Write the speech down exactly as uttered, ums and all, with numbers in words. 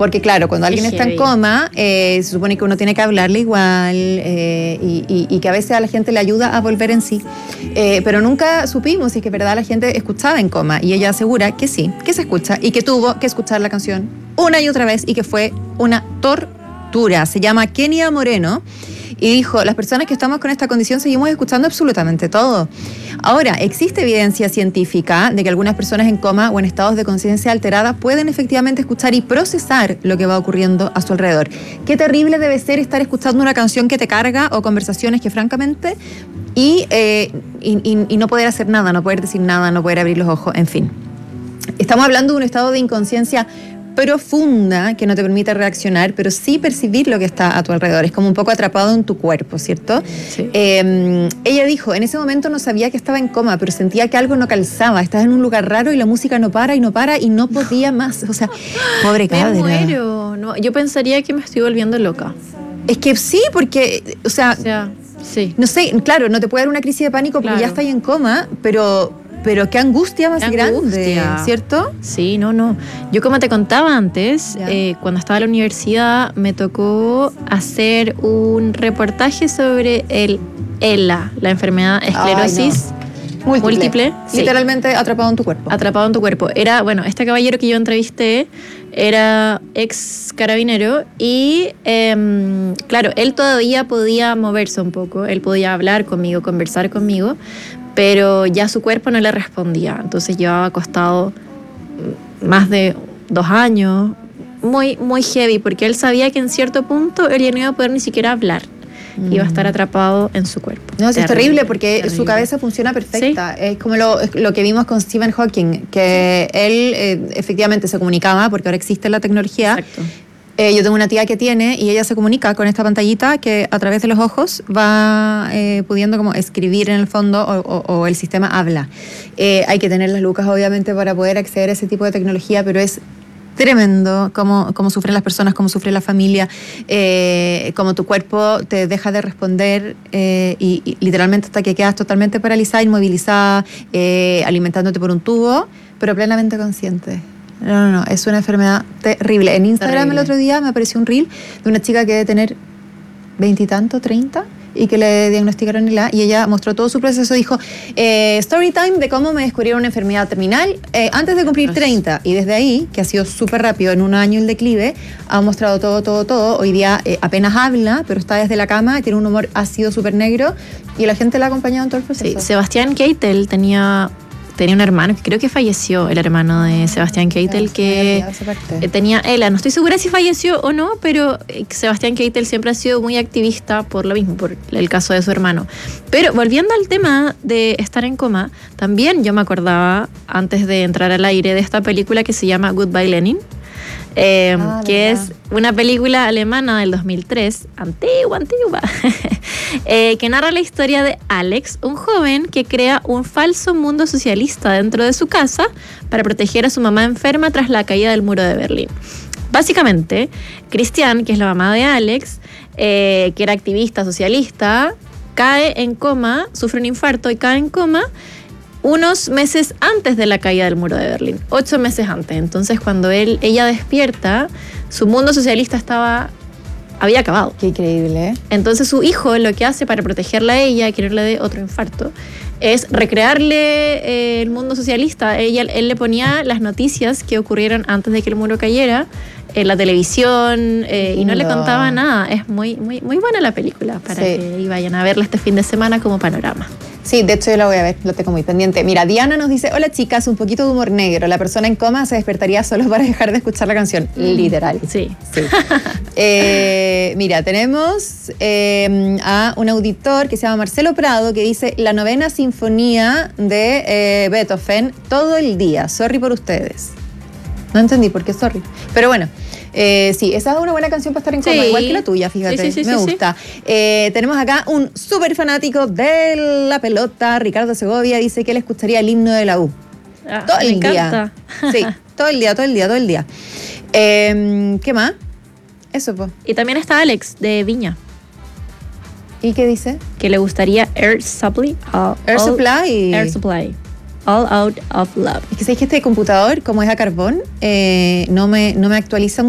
Porque claro, cuando alguien Qué está en heavy. coma, eh, se supone que uno tiene que hablarle igual eh, y, y, y que a veces a la gente le ayuda a volver en sí. Eh, pero nunca supimos si es que verdad la gente escuchaba en coma, y ella asegura que sí, que se escucha y que tuvo que escuchar la canción una y otra vez y que fue una tortura. Se llama Kenia Moreno y dijo: las personas que estamos con esta condición seguimos escuchando absolutamente todo. Ahora, existe evidencia científica de que algunas personas en coma o en estados de conciencia alterada pueden efectivamente escuchar y procesar lo que va ocurriendo a su alrededor. Qué terrible debe ser estar escuchando una canción que te carga o conversaciones que francamente y, eh, y, y, y no poder hacer nada, no poder decir nada, no poder abrir los ojos, en fin. Estamos hablando de un estado de inconsciencia profunda que no te permite reaccionar, pero sí percibir lo que está a tu alrededor. Es como un poco atrapado en tu cuerpo, ¿cierto? Sí. Eh, ella dijo, en ese momento no sabía que estaba en coma, pero sentía que algo no calzaba. Estás en un lugar raro y la música no para y no para y no podía más. O sea, pobre cadera. Me muero. No, yo pensaría que me estoy volviendo loca. Es que sí, porque, o sea, O sea, sí. no sé, claro, no te puede dar una crisis de pánico porque Claro. ya estás en coma, pero... Pero qué angustia más Qué grande, angustia. ¿cierto? Sí, no, no. Yo, como te contaba antes, eh, cuando estaba en la universidad me tocó hacer un reportaje sobre el E L A, la enfermedad esclerosis Múltiple. múltiple. Sí. Literalmente atrapado en tu cuerpo. Atrapado en tu cuerpo. Era, bueno, este caballero que yo entrevisté era ex carabinero y, eh, claro, él todavía podía moverse un poco, él podía hablar conmigo, conversar conmigo, pero ya su cuerpo no le respondía. Entonces llevaba acostado más de dos años, muy, muy heavy, porque él sabía que en cierto punto él ya no iba a poder ni siquiera hablar. Mm. Iba a estar atrapado en su cuerpo. No, eso es terrible porque terrible. su cabeza funciona perfecta. ¿Sí? Es como lo, lo que vimos con Stephen Hawking, que sí. él eh, efectivamente se comunicaba, porque ahora existe la tecnología. Exacto. Eh, yo tengo una tía que tiene y ella se comunica con esta pantallita que a través de los ojos va eh, pudiendo como escribir en el fondo o, o, o el sistema habla. Eh, hay que tener las lucas obviamente para poder acceder a ese tipo de tecnología, pero es tremendo cómo, cómo sufren las personas, cómo sufre la familia, eh, cómo tu cuerpo te deja de responder eh, y, y literalmente hasta que quedas totalmente paralizada, inmovilizada, eh, alimentándote por un tubo, pero plenamente consciente. No, no, no, es una enfermedad terrible. En Instagram terrible. El otro día me apareció un reel de una chica que debe tener veintitantos, treinta, y que le diagnosticaron el A, y ella mostró todo su proceso. Dijo, eh, story time de cómo me descubrieron una enfermedad terminal eh, antes de cumplir treinta. Y desde ahí, que ha sido súper rápido, en un año el declive, ha mostrado todo, todo, todo. Hoy día eh, apenas habla, pero está desde la cama, tiene un humor ácido súper negro, y la gente la ha acompañado en todo el proceso. Sí, Sebastián Keitel tenía... Tenía un hermano que creo que falleció, el hermano de Sebastián Keitel, no, que tenía E L A. No estoy segura si falleció o no, pero Sebastián Keitel siempre ha sido muy activista por lo mismo, por el caso de su hermano. Pero volviendo al tema de estar en coma, también yo me acordaba, antes de entrar al aire, de esta película que se llama Goodbye Lenin, eh, ah, que verdad. Es una película alemana del dos mil tres, antigua, antigua, eh, que narra la historia de Alex, un joven que crea un falso mundo socialista dentro de su casa para proteger a su mamá enferma tras la caída del muro de Berlín. Básicamente, Christian, que es la mamá de Alex, eh, que era activista socialista, cae en coma, sufre un infarto y cae en coma unos meses antes de la caída del muro de Berlín, ocho meses antes. Entonces, cuando él, ella despierta, su mundo socialista estaba, había acabado. Qué increíble, ¿eh? Entonces, su hijo lo que hace para protegerla a ella y que no le dé otro infarto es recrearle eh, el mundo socialista. Ella, él le ponía las noticias que ocurrieron antes de que el muro cayera en la televisión eh, y no, no le contaba nada. Es muy, muy, muy buena la película para sí. que vayan a verla este fin de semana como panorama. Sí, de hecho yo la voy a ver, lo tengo muy pendiente. Mira, Diana nos dice, hola chicas, un poquito de humor negro. La persona en coma se despertaría solo para dejar de escuchar la canción. Mm. Literal. Sí. sí. eh, mira, tenemos eh, a un auditor que se llama Marcelo Prado que dice, la novena sinfonía de eh, Beethoven todo el día. Sorry por ustedes. No entendí por qué sorry. Pero bueno, eh, sí, esa es una buena canción para estar en coma, sí. igual que la tuya, fíjate, sí, sí, sí, me sí, gusta. Sí. Eh, tenemos acá un súper fanático de la pelota, Ricardo Segovia, dice que le escucharía el himno de la U. Ah, todo el me día. Encanta. Sí, todo el día, todo el día, todo el día. Eh, ¿Qué más? Eso, pues. Y también está Alex, de Viña. ¿Y qué dice? Que le gustaría Air Supply. Uh, Air all, Supply. Air Supply. All Out of Love. Es que sabéis que este computador, como es a carbón, eh, no, me, no me actualiza